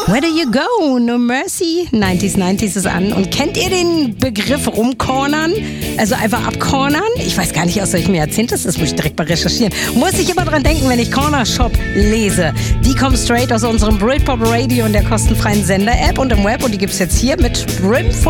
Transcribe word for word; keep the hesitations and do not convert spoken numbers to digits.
Where do you go? No Mercy. neunziger, neunziger ist an. Und kennt ihr den Begriff rumcornern? Also einfach abcornern? Ich weiß gar nicht, aus welchem Jahrzehnt das ist. Muss ich direkt mal recherchieren. Muss ich immer dran denken, wenn ich Corner Shop lese. Die kommen straight aus unserem Britpop Radio und der kostenfreien Sender-App und im Web. Und die gibt's jetzt hier mit Brim